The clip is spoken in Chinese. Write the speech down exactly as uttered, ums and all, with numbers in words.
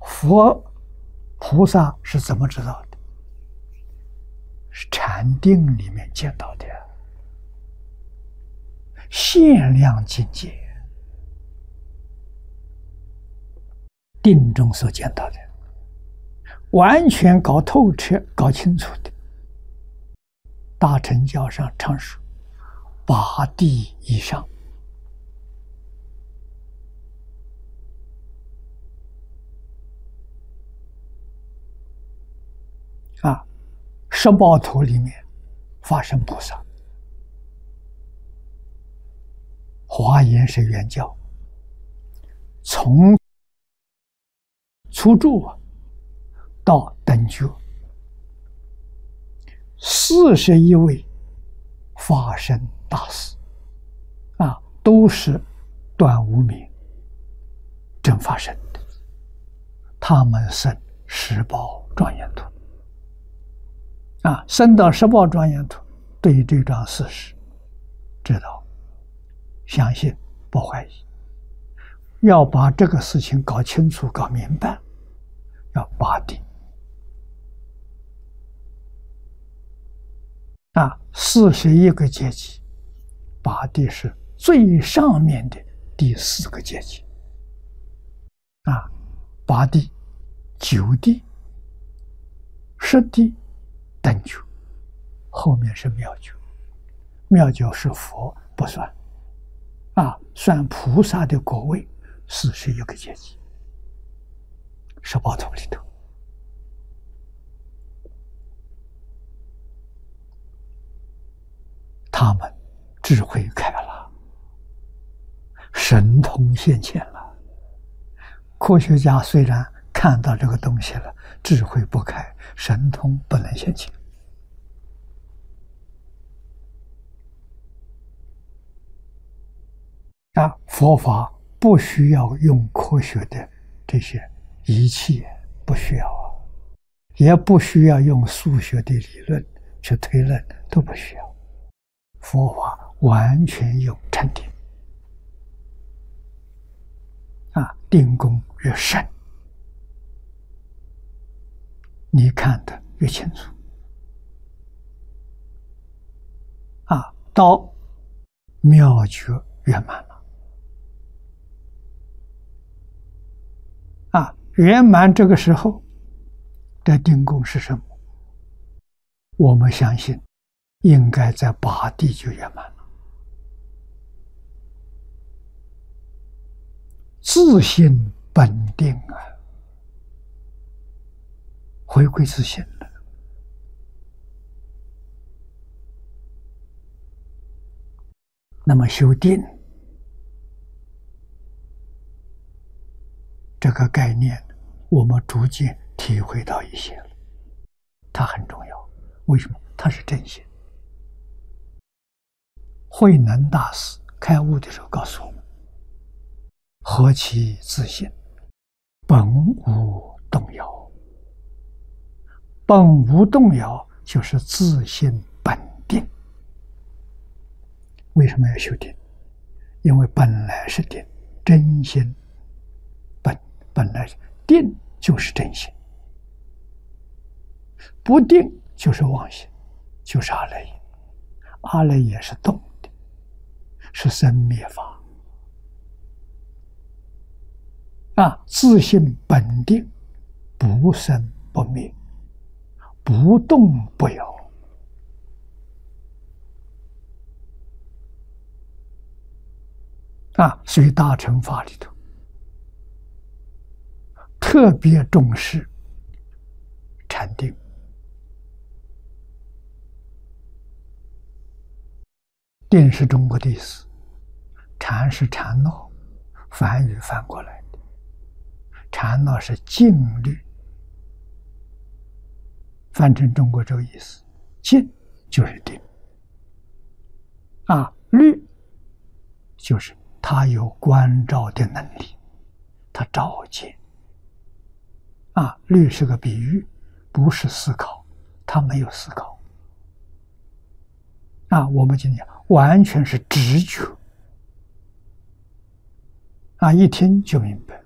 佛菩萨是怎么知道的？是禅定里面见到的，限量境界，定中所见到的，完全搞透彻、搞清楚的。大乘教上常说，八地以上。啊，十报图里面，法身菩萨，华严是原教，从初住啊到等觉，四十一位法身大士啊，都是断无明正法身的，他们生十宝庄严图。啊，升到十宝庄严图，对这桩事实知道、相信、不怀疑，要把这个事情搞清楚、搞明白，要八地。啊，四十一个阶级，八地是最上面的第四个阶级。啊，八地、九地、十地。等觉，后面是妙觉，妙觉是佛不算，啊，算菩萨的果位，四十一个阶级，十报图里头，他们智慧开了，神通现前了。科学家虽然看到这个东西了，智慧不开，神通不能现前。啊，佛法不需要用科学的这些仪器，不需要啊，也不需要用数学的理论去推论，都不需要。佛法完全用禅定。啊，定功越深，你看得越清楚。啊，到妙觉圆满了。啊，圆满这个时候的定功是什么？我们相信应该在八地就圆满了。自性本定啊，回归自性了。那么修定这个概念，我们逐渐体会到一些了。它很重要，为什么？它是真心。慧能大师开悟的时候告诉我们：何其自性，本无动摇。本无动摇就是自性本定。为什么要修定？因为本来是定，真心本本来是定，就是真心。不定就是妄心，就是阿赖耶。阿赖耶是动的，是生灭法。啊，自性本定，不生不灭，不动不摇。啊，所以大乘法里头特别重视禅定。定是中国的意思，禅是禅闹，梵语翻过来的。禅闹是静虑，翻成中国这个意思，静就是定。啊，虑就是他有观照的能力，他照见。啊，虑是个比喻，不是思考，他没有思考。啊，我们今天完全是直觉。啊，一听就明白。